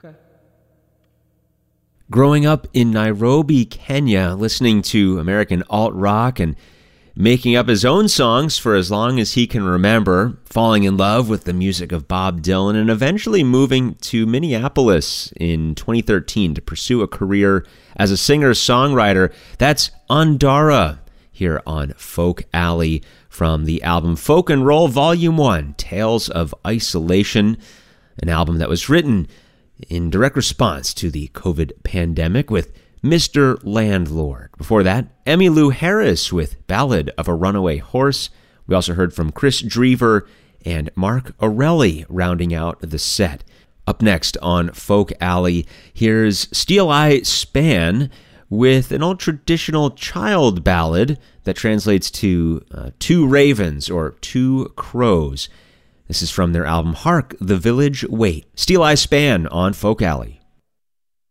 Growing up in Nairobi, Kenya, listening to American alt-rock and making up his own songs for as long as he can remember, falling in love with the music of Bob Dylan, and eventually moving to Minneapolis in 2013 to pursue a career as a singer-songwriter. That's Andara here on Folk Alley from the album Folk and Roll Volume 1, Tales of Isolation, an album that was written in direct response to the COVID pandemic with Mr. Landlord. Before that, Emmylou Harris with Ballad of a Runaway Horse. We also heard from Chris Drever and Mark Orelli rounding out the set. Up next on Folk Alley, here's Steeleye Span with an old traditional child ballad that translates to Two Ravens or Two Crows. This is from their album Hark the Village Wait. Steeleye Span on Folk Alley.